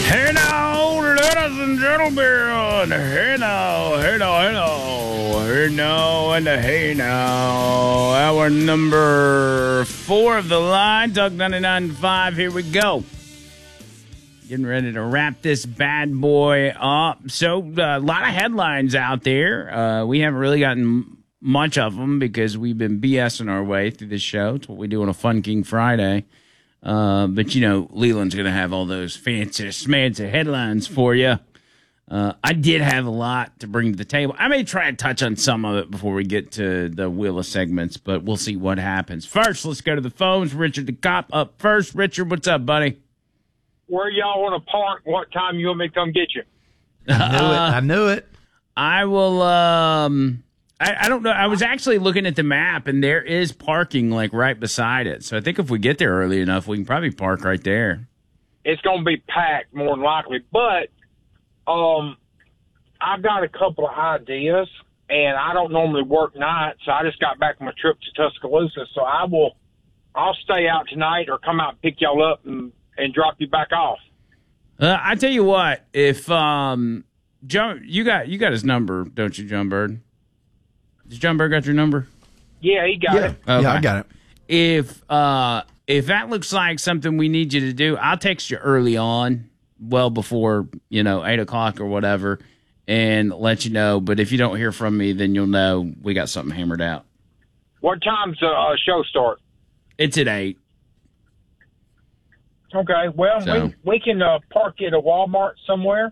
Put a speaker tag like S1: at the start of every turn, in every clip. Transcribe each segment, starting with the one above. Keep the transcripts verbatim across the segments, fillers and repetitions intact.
S1: Hey now, ladies and gentlemen. Hey now, hey now, hey now. Hey now, and a hey now. Hour number four of the line. Talk ninety-nine point five. Here we go. Getting ready to wrap this bad boy up. So, uh, a lot of headlines out there. Uh, we haven't really gotten much of them because we've been BSing our way through this show. It's what we do on a Fun King Friday. Uh, but, you know, Leland's going to have all those fancy, smancy headlines for you. Uh, I did have a lot to bring to the table. I may try and touch on some of it before we get to the wheel of segments, but we'll see what happens. First, let's go to the phones. Richard the Cop up first. Richard, what's up, buddy?
S2: Where y'all want to park? What time you want me to come get you?
S3: I knew it. I knew it.
S1: I will, um... I, I don't know. I was actually looking at the map, and there is parking, like, right beside it. So I think if we get there early enough, we can probably park right there.
S2: It's going to be packed, more than likely. But um, I've got a couple of ideas, and I don't normally work nights, so I just got back from a trip to Tuscaloosa. So I will, I'll stay out tonight or come out and pick y'all up and, and drop you back off.
S1: Uh, I tell you what, if um, John, you got you got his number, don't you, John Bird? Does John Bird got your number?
S2: Yeah, he got
S3: Yeah,
S2: it.
S3: yeah, I got it.
S1: If uh, if that looks like something we need you to do, I'll text you early on, well before, you know, eight o'clock or whatever, and let you know. But if you don't hear from me, then you'll know we got something hammered out.
S2: What time's the uh, show start?
S1: It's at eight.
S2: Okay, well,
S1: So-
S2: we, we can uh, park at a Walmart somewhere,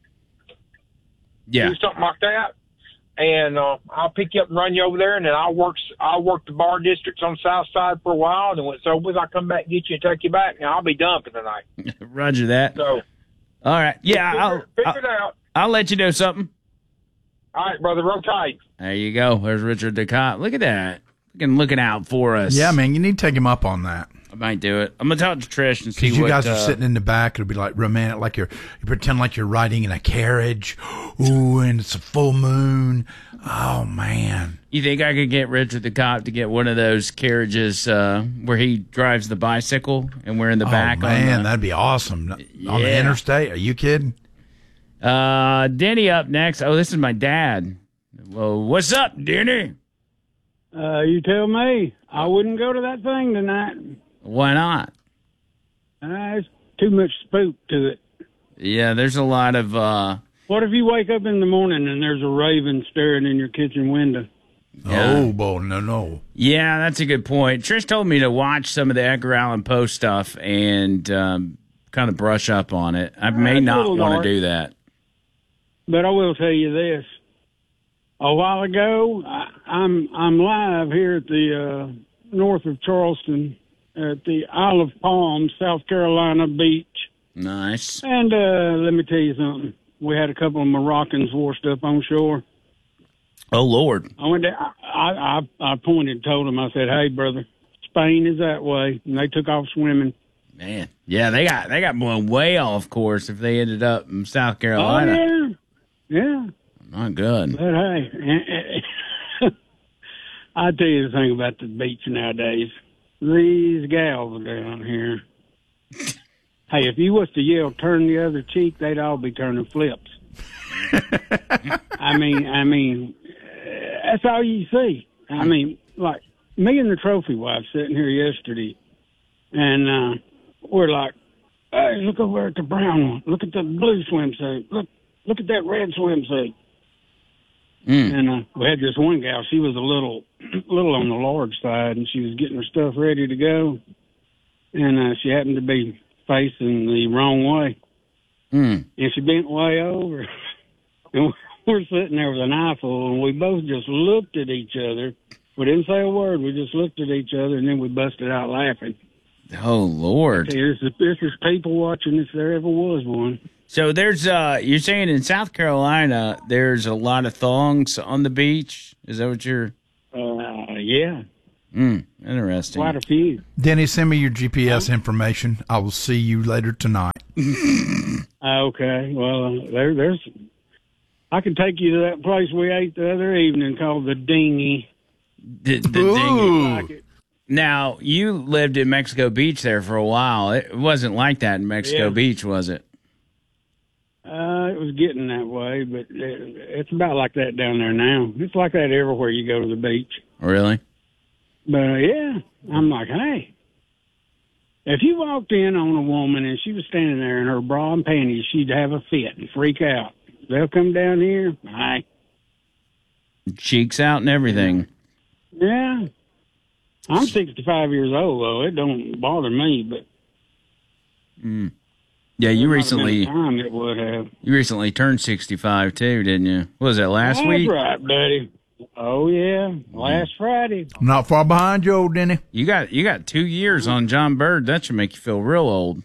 S1: Yeah.
S2: do something like that. And uh, I'll pick you up and run you over there, and then I'll work I'll work the bar districts on the south side for a while, and then when it's over with, I'll come back and get you and take you back, and I'll be done for the night.
S1: Roger that.
S2: So,
S1: All right. Yeah,
S2: figure,
S1: I'll,
S2: figure
S1: I'll,
S2: it out.
S1: I'll let you know something.
S2: All right, brother, roll tight.
S1: There you go. There's Richard DeCott. Look at that. Looking, looking out for us.
S3: Yeah, man, you need to take him up on that.
S1: I might do it. I'm going to talk to Trish and see
S3: Because you
S1: what...
S3: guys
S1: uh,
S3: are sitting in the back. It'll be like romantic, like you're, you pretend like you're riding in a carriage. Ooh, and it's a full moon. Oh, man.
S1: You think I could get Richard the Cop to get one of those carriages uh, where he drives the bicycle and we're in the
S3: Oh,
S1: back?
S3: man,
S1: on the,
S3: that'd be awesome. On
S1: Yeah.
S3: the interstate? Are you kidding?
S1: uh, Denny up next. Oh, this is my dad. Well, what's up, Denny?
S4: Uh, you tell me. I wouldn't go to that thing tonight.
S1: Why not?
S4: Uh, it's too much spook to it.
S1: Yeah, there's a lot of... Uh,
S4: What if you wake up in the morning and there's a raven staring in your kitchen window?
S1: Yeah.
S3: Oh, boy, no, no.
S1: Yeah, that's a good point. Trish told me to watch some of the Edgar Allan Poe stuff and um, kind of brush up on it. I may
S4: it's a
S1: not
S4: little
S1: want
S4: dark.
S1: to do that.
S4: But I will tell you this. A while ago, I, I'm I'm live here at the uh, north of Charleston at the Isle of Palm, South Carolina beach.
S1: Nice.
S4: And uh, let me tell you something. We had a couple of Moroccans washed up on shore.
S1: Oh, Lord.
S4: I went. To, I, I I pointed, and told them. I said, "Hey, brother, Spain is that way," and they took off swimming.
S1: Man. Yeah, they got they got blown way off course if they ended up in South Carolina.
S4: Oh yeah, yeah.
S1: Not good.
S4: But hey, I tell you the thing about the beach nowadays. These gals down here. Hey, if you was to yell "turn the other cheek," they'd all be turning flips. I mean, I mean, that's all you see. I mean, like me and the trophy wife sitting here yesterday, and uh, we're like, "Hey, look over at the brown one. Look at the blue swimsuit. Look, look at that red swimsuit."
S1: Mm.
S4: And uh, we had this one gal. She was a little, little on the large side, and she was getting her stuff ready to go, and uh, she happened to be facing the wrong way,
S1: Mm.
S4: and she bent way over. And we're sitting there with an eyeful, and we both just looked at each other. We didn't say a word. We just looked at each other, and then we busted out laughing.
S1: Oh, Lord.
S4: There's this is people watching if there ever was one.
S1: So there's, uh, you're saying in South Carolina, there's a lot of thongs on the beach? Is that what you're...
S4: Uh, yeah,
S1: Mm, interesting.
S4: quite a few.
S3: Denny, send me your G P S information. I will see you later tonight.
S4: Okay, well, uh, there, there's. I can take you to that place we ate the other evening called the Dinghy.
S1: The, the
S3: Ooh.
S1: dinghy.
S4: Like it.
S1: Now, you lived in Mexico Beach there for a while. It wasn't like that in Mexico
S4: Yeah.
S1: Beach, was it?
S4: well, it was getting that way, but it, it's about like that down there now. It's like that everywhere you go to the beach.
S1: Really?
S4: But uh, yeah, I'm like, hey, if you walked in on a woman and she was standing there in her bra and panties, she'd have a fit and freak out. They'll come down here, hi.
S1: Cheeks out and everything.
S4: Yeah. I'm sixty-five years old, though. It don't bother me, but...
S1: Mm. Yeah, you recently...
S4: Time it would have.
S1: You recently turned sixty-five, too, didn't you? What was that, last
S4: That's
S1: week?
S4: That's right, buddy. Oh, yeah. Last Friday.
S3: Not far behind you, old Denny.
S1: You got you got two years on John Bird. That should make you feel real old.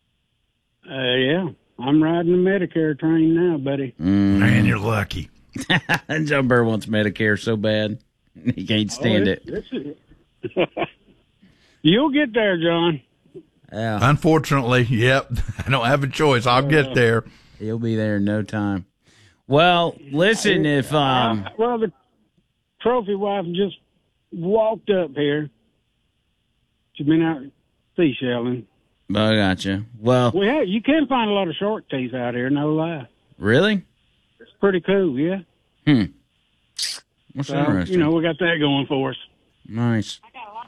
S4: Uh, yeah. I'm riding the Medicare train now, buddy.
S1: Mm.
S3: Man, you're lucky.
S1: John Bird wants Medicare so bad. He can't stand
S4: oh,
S1: it.
S4: It's, it's, You'll get there, John.
S1: Yeah.
S3: Unfortunately, yep. I don't have a choice. I'll get there.
S1: He'll be there in no time. Well, listen, if um,
S4: uh, well, the trophy wife just walked up here. She's been out seashelling.
S1: I gotcha. Well,
S4: well, yeah, you can find a lot of short teeth out here. No lie.
S1: Really?
S4: It's pretty cool. Yeah.
S1: Hmm. What's
S4: so,
S1: interesting?
S4: You know, we got that going for us.
S1: Nice.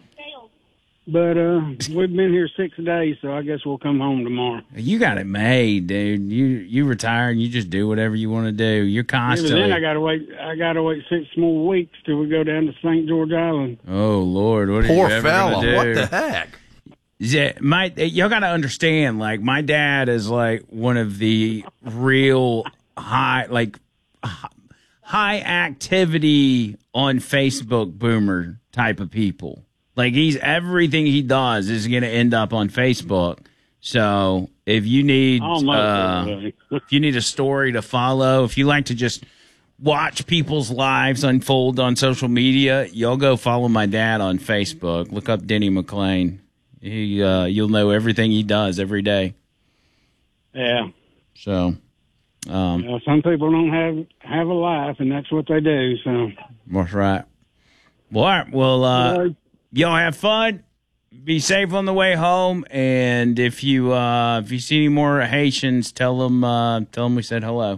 S4: But uh, we've been here six days, so I guess we'll come home tomorrow.
S1: You got it made, dude. You you retire and you just do whatever you want to do. You're constantly.
S4: Yeah, but then I gotta wait. I gotta wait six more weeks till we go down to Saint George Island.
S1: Oh Lord, what
S3: Poor
S1: are you ever
S3: fella.
S1: gonna do?
S3: What the heck?
S1: Yeah, my y'all got to understand. Like my dad is like one of the real high, like high activity on Facebook boomer type of people. Like he's everything he does is going to end up on Facebook. So if you need uh, if you need a story to follow, if you like to just watch people's lives unfold on social media, you'll go follow my dad on Facebook. Look up Denny McClain. He uh, you'll know everything he does every day.
S4: Yeah.
S1: So um,
S4: you know, some people don't have have a life, and that's what they do. So
S1: that's right. Well, all right. Well, uh, y'all have fun. Be safe on the way home, and if you uh, if you see any more Haitians, tell them uh, tell them we said hello.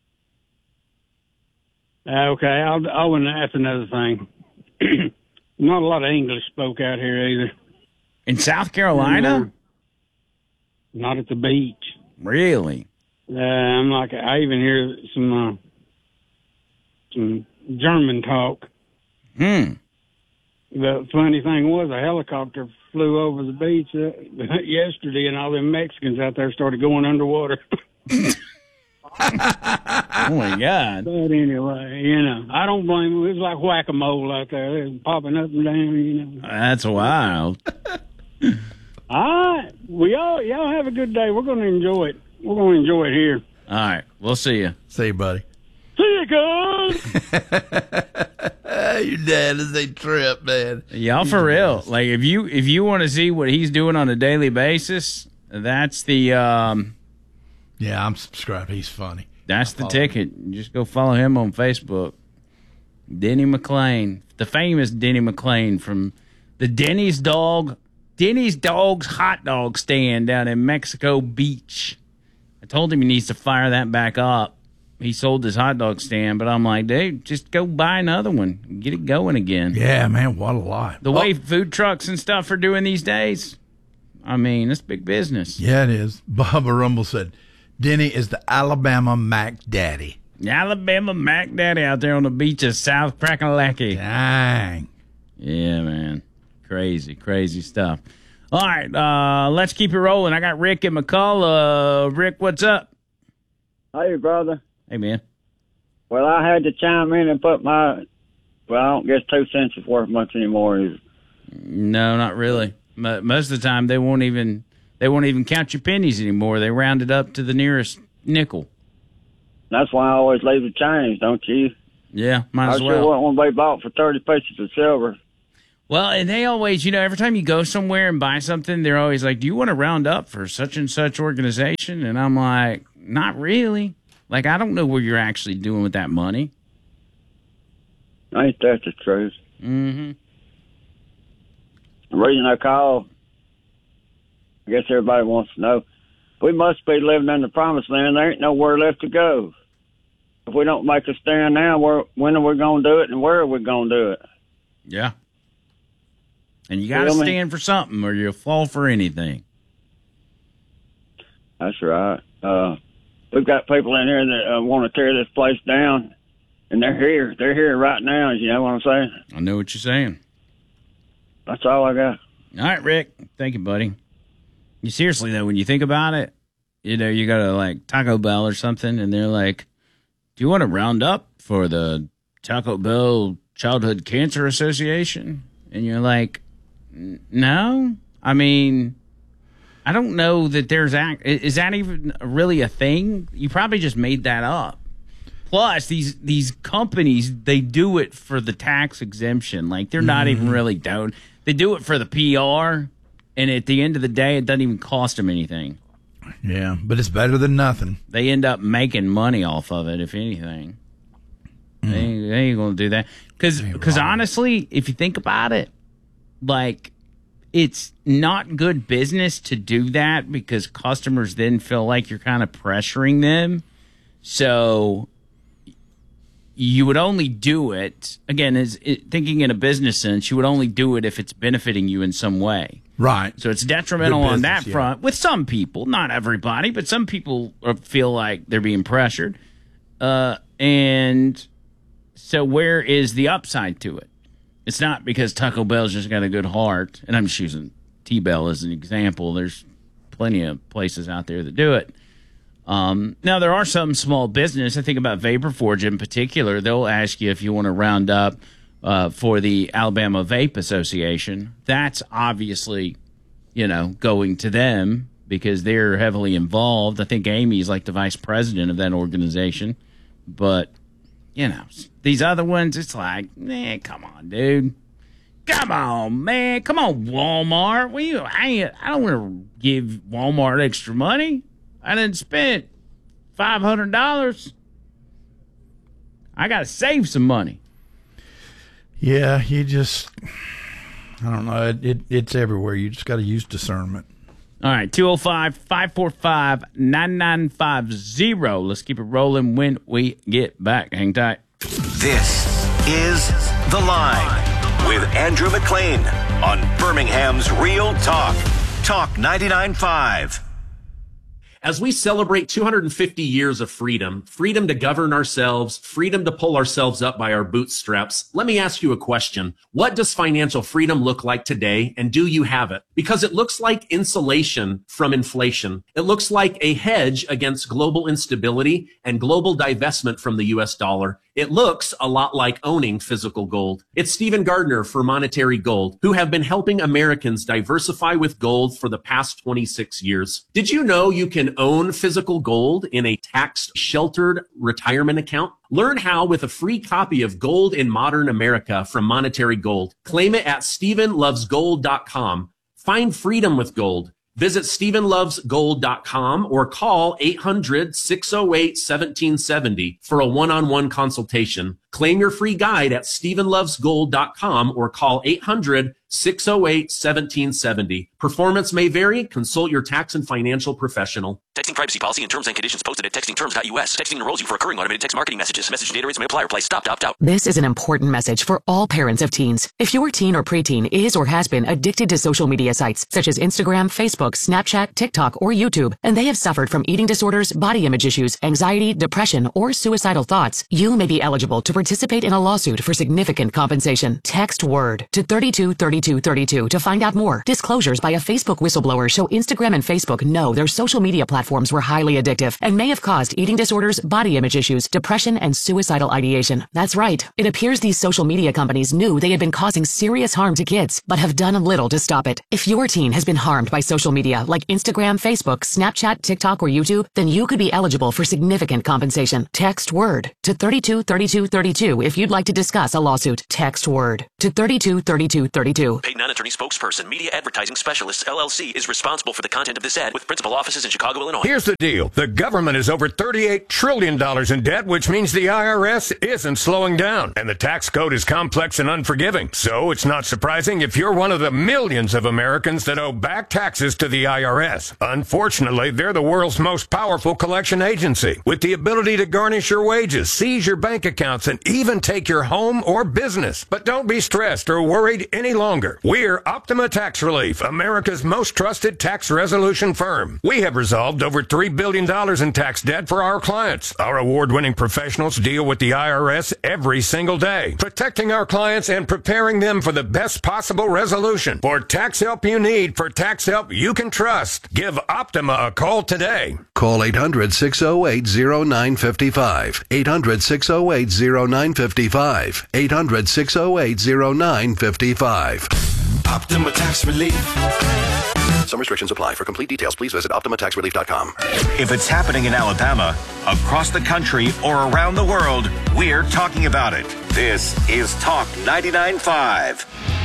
S4: Okay, I'll. Oh, and that's another thing. Not a lot of English spoke out here either.
S1: In South Carolina?
S4: Not at the beach.
S1: Really?
S4: Uh, I'm like I even hear some uh, some German talk.
S1: Hmm.
S4: The funny thing was, a helicopter flew over the beach uh, yesterday, and all them Mexicans out there started going underwater.
S1: Oh, my God.
S4: But anyway, you know, I don't blame them. It was like whack-a-mole out there. They was popping up and down, you know.
S1: That's wild.
S4: All right. Well, y'all, y'all have a good day. We're going to enjoy it. We're going to enjoy it here.
S1: All right. We'll see you.
S3: See you, buddy.
S4: See you, guys.
S3: Your dad is a trip, man.
S1: Y'all for real. Like if you if you want to see what he's doing on a daily basis, that's the um
S3: Yeah, I'm subscribed. He's funny.
S1: That's the ticket. You just go follow him on Facebook. Denny McClain. The famous Denny McClain from the Denny's Dog Denny's Dogs hot dog stand down in Mexico Beach. I told him he needs to fire that back up. He sold his hot dog stand, but I'm like, dude, just go buy another one. Get it going again.
S3: Yeah, man, what a life.
S1: The way food trucks and stuff are doing these days, I mean, it's big business.
S3: Yeah, it is. Bubba Rumble said, Denny is the Alabama Mac Daddy.
S1: Alabama Mac Daddy out there on the beach of South Crackalacky.
S3: Dang.
S1: Yeah, man. Crazy, crazy stuff. All right, uh, let's keep it rolling. I got Rick and McCall. Uh, Rick, what's up?
S5: Hey, brother.
S1: Hey, man.
S5: Well, I had to chime in and put my, well, I don't guess two cents is worth much anymore. Is
S1: No, not really. Most of the time, they won't even they won't even count your pennies anymore. They round it up to the nearest nickel.
S5: That's why I always leave the change, don't you?
S1: Yeah, might
S5: I
S1: as
S5: sure
S1: well.
S5: wouldn't want to be bought for thirty pieces of silver.
S1: Well, and they always, you know, every time you go somewhere and buy something, they're always like, do you want to round up for such and such organization? And I'm like, not really. Like, I don't know what you're actually doing with that money.
S5: Ain't that the truth?
S1: Mm-hmm.
S5: The reason I call, I guess everybody wants to know, we must be living in the promised land. There ain't nowhere left to go. If we don't make a stand now, where, when are we going to do it and where are we going to do it?
S1: Yeah. And you got to stand for something or you'll fall for anything.
S5: That's right. Uh, we've got people in here that uh, want to tear this place down, and they're here. They're here right now, you know what I'm saying?
S1: I know what you're saying.
S5: That's all I got.
S1: All right, Rick. Thank you, buddy. You seriously, though, when you think about it, you know, you go to, like, Taco Bell or something, and they're like, do you want to round up for the Taco Bell Childhood Cancer Association? And you're like, no. I mean, I don't know that there's act. Is that even really a thing? You probably just made that up. Plus, these these companies, they do it for the tax exemption. Like, they're not mm-hmm. even really down. They do it for the P R, and at the end of the day, it doesn't even cost them anything.
S3: Yeah, but it's better than nothing.
S1: They end up making money off of it, if anything. Mm. They, ain't, they ain't going to do that. Because honestly, if you think about it, like, it's not good business to do that because customers then feel like you're kind of pressuring them. So you would only do it, again, as it, thinking in a business sense, you would only do it if it's benefiting you in some way.
S3: Right.
S1: So it's detrimental business, on that
S3: yeah.
S1: front with some people, not everybody, but some people feel like they're being pressured. Uh, and so where is the upside to it? It's not because Taco Bell's just got a good heart, and I'm just using T-Bell as an example. There's plenty of places out there that do it. Um, now, there are some small business. I think about Vapor Forge in particular. They'll ask you if you want to round up uh, for the Alabama Vape Association. That's obviously, you know, going to them because they're heavily involved. I think Amy's like the vice president of that organization. But, you know, these other ones, it's like, man, come on, dude. Come on, man. Come on, Walmart. We, I, I don't want to give Walmart extra money. I didn't spend five hundred dollars. I got to save some money.
S3: Yeah, you just, I don't know. It, it It's everywhere. You just got to use discernment.
S1: All right, two oh five, five four five, nine nine five zero. Let's keep it rolling when we get back. Hang tight.
S6: This is The Line with Andrew McLean on Birmingham's Real Talk. Talk ninety-nine point five.
S7: As we celebrate two hundred fifty years of freedom, freedom to govern ourselves, freedom to pull ourselves up by our bootstraps, let me ask you a question. What does financial freedom look like today, and do you have it? Because it looks like insulation from inflation. It looks like a hedge against global instability and global divestment from the U S dollar. It looks a lot like owning physical gold. It's Stephen Gardner for Monetary Gold, who have been helping Americans diversify with gold for the past twenty-six years. Did you know you can own physical gold in a tax-sheltered retirement account? Learn how with a free copy of Gold in Modern America from Monetary Gold. Claim it at stephen loves gold dot com. Find freedom with gold. Visit stephen loves gold dot com or call eight hundred, six oh eight, one seven seven oh for a one-on-one consultation. Claim your free guide at stephen loves gold dot com or call eight hundred, six oh eight, one seven seven oh. Performance may vary. Consult your tax and financial professional.
S8: Texting privacy policy and terms and conditions posted at texting terms dot U S. Texting enrolls you for recurring automated text marketing messages. Message data rates may apply. Reply stop to opt out.
S9: This is an important message for all parents of teens. If your teen or preteen is or has been addicted to social media sites such as Instagram, Facebook, Snapchat, TikTok, or YouTube, and they have suffered from eating disorders, body image issues, anxiety, depression, or suicidal thoughts, you may be eligible to participate in a lawsuit for significant compensation. Text WORD to thirty-two thirty-two thirty-two to find out more. Disclosures by a Facebook whistleblower show Instagram and Facebook know their social media platforms were highly addictive and may have caused eating disorders, body image issues, depression, and suicidal ideation. That's right. It appears these social media companies knew they had been causing serious harm to kids, but have done little to stop it. If your teen has been harmed by social media like Instagram, Facebook, Snapchat, TikTok, or YouTube, then you could be eligible for significant compensation. Text WORD to thirty-two thirty-two thirty-two if you'd like to discuss a lawsuit. Text WORD to thirty-two thirty-two thirty-two. too.
S8: Paid non-attorney spokesperson, Media Advertising Specialists, L L C, is responsible for the content of this ad with principal offices in Chicago, Illinois.
S10: Here's the deal. The government is over thirty-eight trillion dollars in debt, which means the I R S isn't slowing down. And the tax code is complex and unforgiving. So it's not surprising if you're one of the millions of Americans that owe back taxes to the I R S. Unfortunately, they're the world's most powerful collection agency, with the ability to garnish your wages, seize your bank accounts, and even take your home or business. But don't be stressed or worried any longer. We're Optima Tax Relief, America's most trusted tax resolution firm. We have resolved over three billion dollars in tax debt for our clients. Our award-winning professionals deal with the I R S every single day, protecting our clients and preparing them for the best possible resolution. For tax help you need, for tax help you can trust, give Optima a call today.
S11: Call eight hundred, six oh eight, oh nine five five. eight hundred, six oh eight, oh nine five five. eight hundred, six oh eight, oh nine five five.
S6: Optima Tax Relief.
S11: Some restrictions apply. For complete details, please visit optima tax relief dot com.
S6: If it's happening in Alabama, across the country, or around the world, we're talking about it. This is Talk ninety-nine point five.